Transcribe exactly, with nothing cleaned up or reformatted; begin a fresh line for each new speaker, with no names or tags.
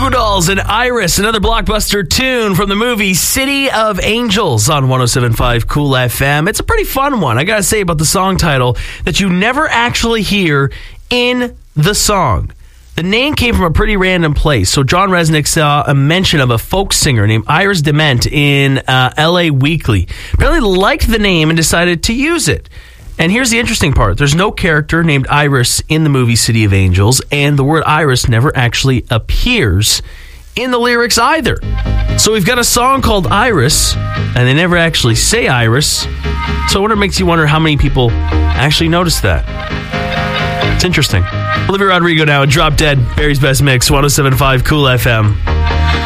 Goo Goo Dolls and Iris, another blockbuster tune from the movie City of Angels on one oh seven point five Cool F M. It's a pretty fun one. I gotta say about the song title that you never actually hear in the song. The name came from a pretty random place. So John Resnick saw a mention of a folk singer named Iris DeMent in uh, L A Weekly. Apparently liked the name and decided to use it. And here's the interesting part. There's no character named Iris in the movie City of Angels, and the word Iris never actually appears in the lyrics either. So we've got a song called Iris, and they never actually say Iris. So I wonder, it makes you wonder how many people actually noticed that. It's interesting. Olivia Rodrigo now, Drop Dead, Barry's Best Mix, one oh seven point five Cool F M.